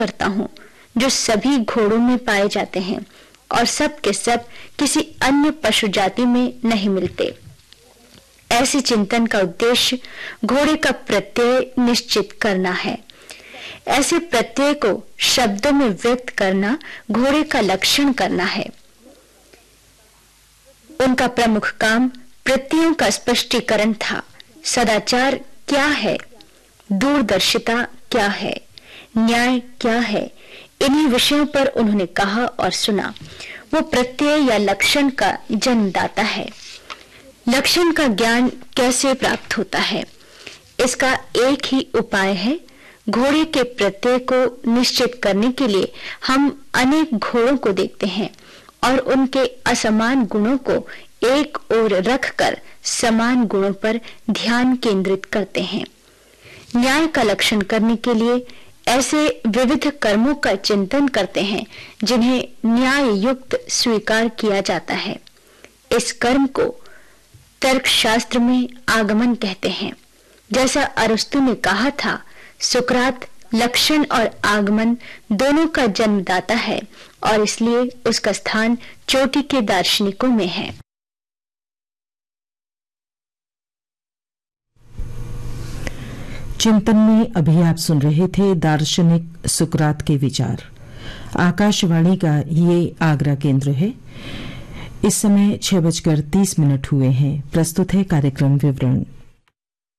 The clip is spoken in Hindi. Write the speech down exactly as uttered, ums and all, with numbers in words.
करता हूँ जो सभी घोड़ों में पाए जाते हैं और सब के सब किसी अन्य पशु जाति में नहीं मिलते। ऐसे चिंतन का उद्देश्य घोड़े का प्रत्यय निश्चित करना है। ऐसे प्रत्यय को शब्दों में व्यक्त करना घोड़े का लक्षण करना है। उनका प्रमुख काम प्रत्ययों का स्पष्टीकरण था। सदाचार क्या है, दूरदर्शिता क्या है, न्याय क्या है, इन्हीं विषयों पर उन्होंने कहा और सुना। वो प्रत्यय या लक्षण का जन्मदाता है। लक्षण का ज्ञान कैसे प्राप्त होता है? इसका एक ही उपाय है। घोड़े के प्रत्यय को निश्चित करने के लिए हम अनेक घोड़ों को देखते हैं और उनके असमान गुणों को एक ओर रखकर समान गुणों पर ध्यान केंद्रित करते हैं। न्याय का लक्षण करने के लिए ऐसे विविध कर्मों का चिंतन करते हैं जिन्हें न्याय युक्त स्वीकार किया जाता है। इस कर्म को तर्कशास्त्र में आगमन कहते हैं। जैसा अरस्तु ने कहा था, सुकरात लक्षण और आगमन दोनों का जन्मदाता है और इसलिए उसका स्थान चोटी के दार्शनिकों में है। चिंतन में अभी आप सुन रहे थे दार्शनिक सुकरात के विचार। आकाशवाणी का ये आगरा केंद्र है। इस समय छह बजकर तीस मिनट हुए हैं। प्रस्तुत है कार्यक्रम विवरण।